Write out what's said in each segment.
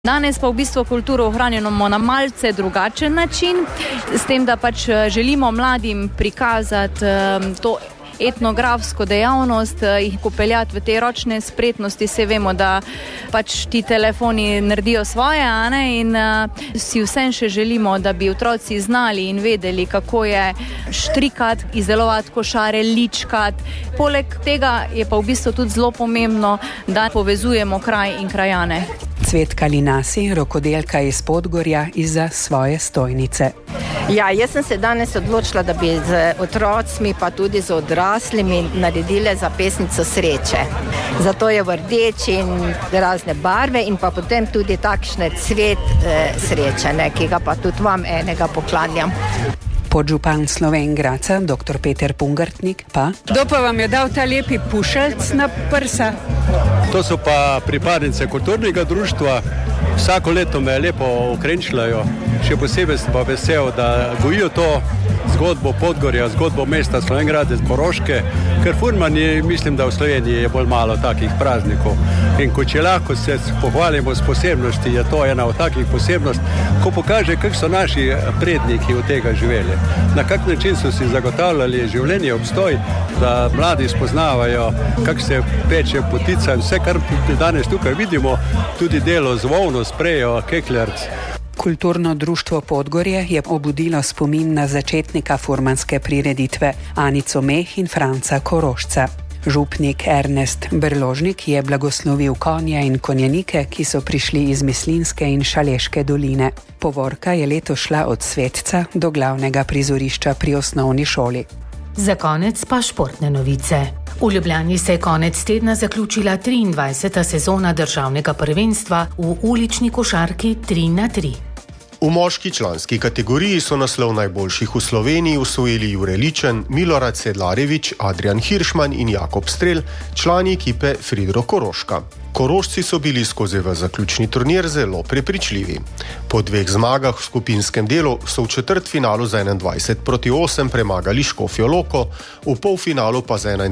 Danes pa v bistvu kulturo ohranjamo na malce drugačen način, s tem, da pač želimo mladim prikazati to etnografsko dejavnost, jih popeljati v te ročne spretnosti. Se vemo, da pač ti telefoni naredijo svoje, in si vsem še želimo, da bi otroci znali in vedeli, kako je štrikati, izdelovati košare, ličkati. Poleg tega je pa v bistvu tudi zelo pomembno, da povezujemo kraj in krajane. Cvetka Linasi, rokodelka iz Podgorja, izza svoje stojnice. Ja, jaz sem se danes odločila, da bi z otrocmi pa tudi z odraslimi naredile zapestnico sreče. Zato je v rdeči in razne barve in pa potem tudi takšne cvet sreče, ki ga pa tudi vam enega poklanjam. Podžupan Slovenj Gradca, dr. Peter Pungartnik pa. Kdo pa vam je dal ta lepi pušelc na prsa? To so pa pripadnice kulturnega društva. Vsako leto me lepo ukrenčlajo. Še posebej sem pa vesel, da gojijo to zgodbo Podgorja, zgodbo mesta Slovenj Gradec, Koroške, ker furmani, mislim, da v Sloveniji je bolj malo takih praznikov. In ko če lahko se pohvalimo s posebnosti, je to ena od takih posebnosti, ko pokaže, kako so naši predniki od tega živeli. Na kak način so si zagotavljali življenje, obstoj, da mladi spoznavajo, kako se peče potica in vse, kar danes tukaj vidimo, tudi delo z volno, sprejo, kekljarc. Kulturno društvo Podgorje je obudilo spomin na začetnika furmanske prireditve Anico Meh in Franca Korošca. Župnik Ernest Brložnik je blagoslovil konje in konjenike, ki so prišli iz Mislinjske in Šaleške doline. Povorka je letos šla od Svetca do glavnega prizorišča pri osnovni šoli. Za konec pa športne novice. V Ljubljani se je konec tedna zaključila 23. sezona državnega prvenstva v ulični košarki 3x3. V moški članski kategoriji so naslov najboljših v Sloveniji osvojili Jure Ličen, Milorad Sedlarevič, Adrian Hiršman in Jakob Strel, člani ekipe Fridro Koroška. Korošci so bili skozi v zaključni turnir zelo prepričljivi. Po 2 zmagah v skupinskem delu so v četrtfinalu z 21-8 premagali Škofjo Loko, v polfinalu pa z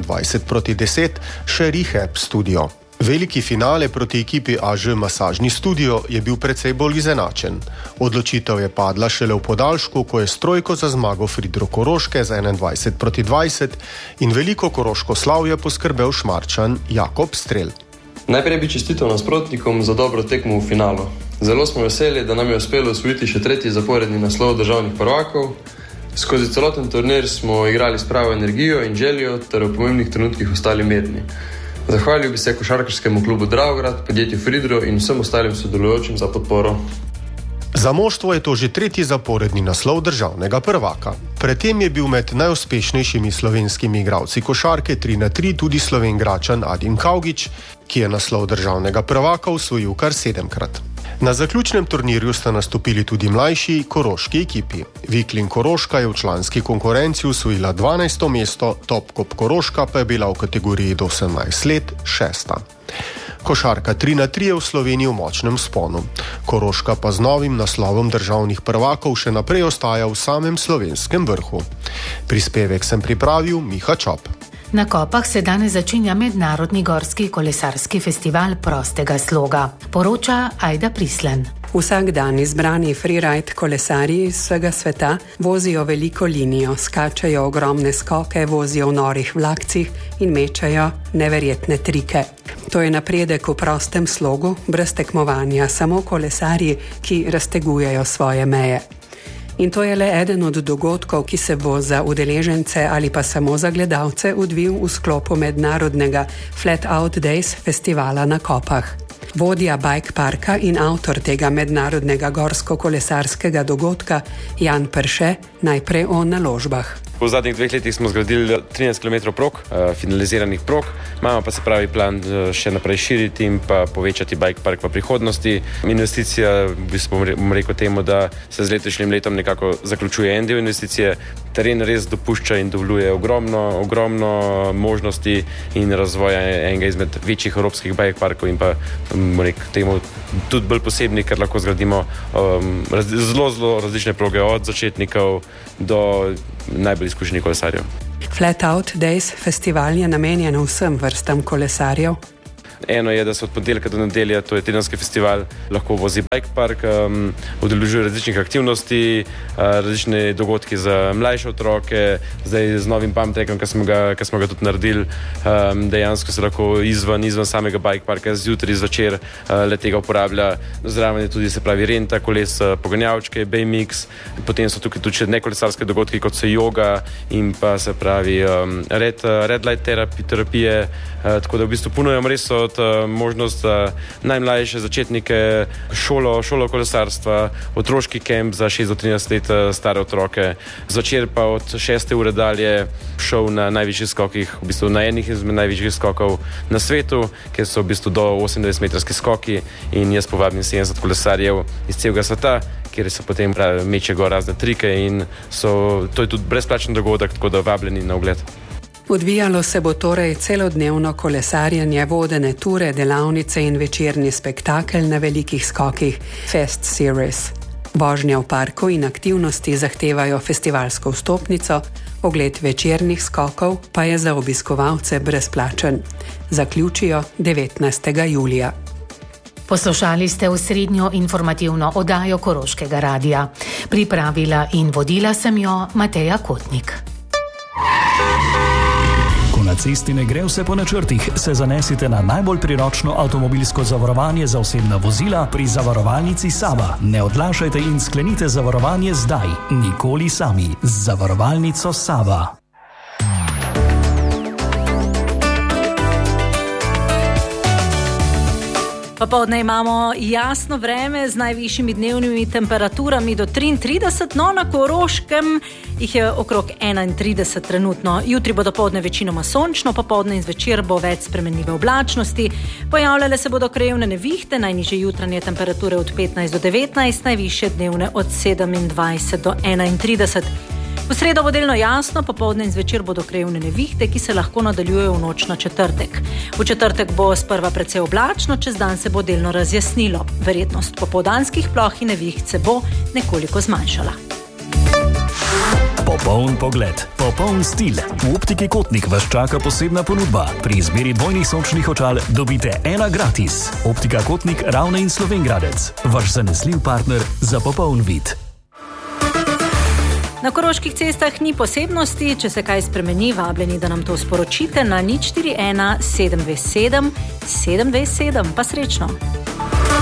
21-10 še Rehab Studio. Veliki finale proti ekipi AŽ Masažni studio je bil precej bolj izenačen. Odločitev je padla šele v podaljšku, ko je s trojko za zmago Fridro Koroške z 21-20 in veliko koroško slavje poskrbel Šmarčan Jakob Strel. Najprej bi čestital nasprotnikom za dobro tekmo v finalu. Zelo smo veseli, da nam je uspelo osvojiti še 3. zaporedni naslov državnih prvakov. Skozi celoten turnir smo igrali s pravo energijo in željo ter v pomembnih trenutkih ostali mirni. Zahvalil bi se košarkarskemu klubu Dravograd, podjetju Fridro in vsem ostalim sodelujočim za podporo. Za moštvo je to že 3. zaporedni naslov državnega prvaka. Predtem je bil med najuspešnejšimi slovenskimi igralci košarke 3x3 tudi Slovenjgračan Adim Kavgič, ki je naslov državnega prvaka osvojil kar 7-krat. Na zaključnem turnirju sta nastopili tudi mlajši koroški ekipi. Viklin Koroška je v članski konkurenci osvojila 12. mesto, Topkop Koroška pa je bila v kategoriji do 18 let 6. Košarka 3x3 je v Sloveniji v močnem sponu. Koroška pa z novim naslovom državnih prvakov še naprej ostaja v samem slovenskem vrhu. Prispevek sem pripravil Miha Čop. Na Kopah se danes začenja mednarodni gorski kolesarski festival prostega sloga. Poroča Ajda Prislen. Vsak dan izbrani freeride kolesarji iz vsega sveta vozijo veliko linijo, skačejo ogromne skoke, vozijo v norih vlakcih in mečajo neverjetne trike. To je napredek v prostem slogu, brez tekmovanja, samo kolesarji, ki raztegujejo svoje meje. In to je le eden od dogodkov, ki se bo za udeležence ali pa samo za gledalce odvil v sklopu mednarodnega Flat Out Days festivala na Kopah. Vodja bike parka in avtor tega mednarodnega gorsko-kolesarskega dogodka Jan Perše najprej o naložbah. V zadnjih 2 letih smo zgradili 13 km prog, finaliziranih prog, imamo pa se pravi plan še naprej širiti in pa povečati bike park v prihodnosti. Investicija, bom rekel temu, da se z letošnjim letom nekako zaključuje en del investicije. Teren res dopušča in dovoljuje ogromno možnosti in razvoja enega izmed večjih evropskih bike parkov in pa, bom rekel temu, tudi bolj posebni, ker lahko zgradimo zelo različne proge od začetnikov do najbolj izkušenih kolesarjev. Flat Out Days festival je namenjen vsem vrstam kolesarjev. Eno je, da se od ponedeljka do nedelje, to je tedenski festival, lahko vozi bike park, udeležuje različnih aktivnosti, različne dogodki za mlajše otroke, zdaj z novim pump trackom, ki smo ga tudi naredili, dejansko se lahko izven samega bike parka zjutraj, zvečer le-tega uporablja. Zraven je tudi, se pravi, renta koles, poganjavčke, BMX, potem so tukaj tudi še nekolesarske dogodki, kot so yoga in pa, se pravi, red light terapije, tako da v bistvu ponujamo res od možnost za najmlajše začetnike, šolo kolesarstva, otroški kemp za 6 do 13 let stare otroke, zvečer pa od 6. ure dalje šel na najvišjih skokih, v bistvu na enih izmed najvišjih skokov na svetu, kjer so v bistvu do 28-metrski skoki in jaz povabim 70 kolesarjev iz celega sveta, kjer se potem meče gor razne trike in to je tudi brezplačen dogodek, tako da vabljeni na ogled. Odvijalo se bo torej celodnevno kolesarjenje, vodene ture, delavnice in večerni spektakel na velikih skokih Fest Series. Vožnja v parku in aktivnosti zahtevajo festivalsko vstopnico, ogled večernih skokov pa je za obiskovalce brezplačen. Zaključijo 19. julija. Poslušali ste osrednjo informativno oddajo Koroškega radia. Pripravila in vodila sem jo Mateja Kotnik. Ko na cesti ne gre vse po načrtih, se zanesite na najbolj priročno avtomobilsko zavarovanje za osebna vozila pri zavarovalnici Sava. Ne odlašajte in sklenite zavarovanje zdaj, nikoli sami. Z zavarovalnico Sava. Popoldne imamo jasno vreme z najvišjimi dnevnimi temperaturami do 33, no na Koroškem jih je okrog 31 trenutno. Jutri bo dopoldne večinoma sončno, popoldne in zvečer bo več spremenljive oblačnosti. Pojavljale se bodo krajevne nevihte, najnižje jutranje temperature od 15 do 19, najvišje dnevne od 27 do 31. V sredo bo delno jasno, popoldne in zvečer bodo krajevne nevihte, ki se lahko nadaljujejo v noč na četrtek. V četrtek bo sprva precej oblačno, čez dan se bo delno razjasnilo. Verjetnost popoldanskih ploh in neviht se bo nekoliko zmanjšala. Popoln pogled, popoln stil. V Optiki Kotnik vas čaka posebna ponudba. Pri izbiri dvojnih sončnih očal dobite ena gratis. Optika Kotnik, Ravne in Slovenj Gradec. Vaš zanesljiv partner za popoln vid. Na koroških cestah ni posebnosti, če se kaj spremeni, vabljeni, da nam to sporočite na 041 727 727. Pa srečno!